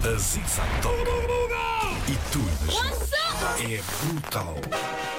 A Zig Zag toca. E tu imaginas. É brutal.